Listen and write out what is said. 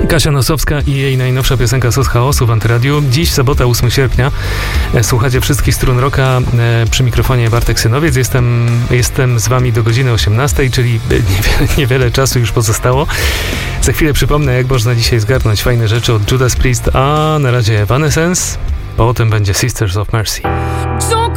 Kasia Nosowska i jej najnowsza piosenka Sos Chaosu w Antyradiu. Dziś, sobota, 8 sierpnia. Słuchacie wszystkich strun rocka. Przy mikrofonie Bartek Synowiec. Jestem z wami do godziny 18, czyli niewiele czasu już pozostało. Za chwilę przypomnę, jak można dzisiaj zgarnąć fajne rzeczy od Judas Priest, a na razie Evanescence, potem będzie Sisters of Mercy.